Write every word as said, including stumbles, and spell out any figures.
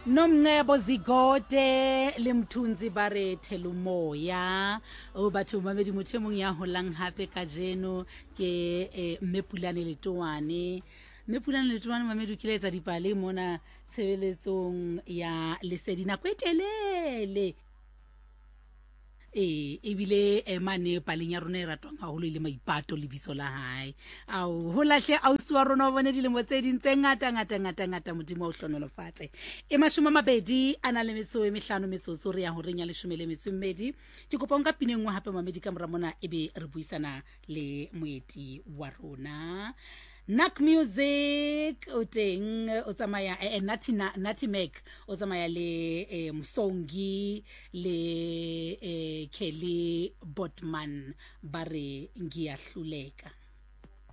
Nomncebo Zigode le Mthunzi ba re thelumoya o batho mamedi motho e mong ya holang hape ka jeno ke mme Pulane Letowane mme Pulane Letowane mamedi o kiletsa dipale mona tshebeletsong ya Lesedi nako e telele e ebile emane paleng ya rona e ratwang haholo ile maipato lebitso la hae au ho lahle ausi wa rona o bone dilemo tse ding tse ngata ngata ngata ngata modimo o hlonolofatse e mashome mabedi ana le metso e mehlano metsotso re ya ho renya leshome le metso mmedi ke kopa nka pinengwe hape mamedi ka mora mona ebe re buisana le moeti wa rona Nak Music o teng o tsamaya eh, Nati Nati Mac o tsamaya le eh, Msongi le eh, Kelly Botman bare ngiyahluleka